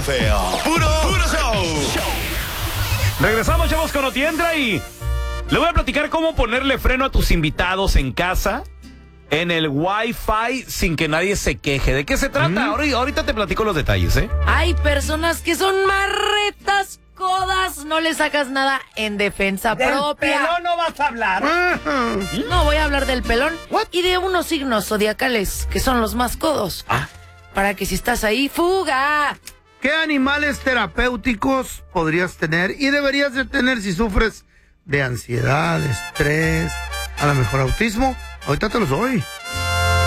feo. Puro show. Regresamos, chavos, con Otiendra y le voy a platicar cómo ponerle freno a tus invitados en casa en el Wi-Fi sin que nadie se queje. ¿De qué se trata? Ahorita te platico los detalles, ¿eh? Hay personas que son marretas, codas, no le sacas nada en defensa propia. Pero no vas a hablar. No voy a hablar del pelón y de unos signos zodiacales que son los más codos. Para que si estás ahí, ¡fuga! ¿Qué animales terapéuticos podrías tener y deberías de tener si sufres de ansiedad, estrés, a lo mejor autismo? Ahorita te los doy.